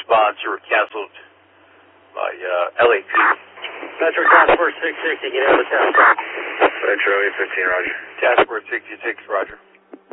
response. You were canceled by LAP. Metro Task Force 660, get out of the town. Metro 815, roger. Task Force 66, roger.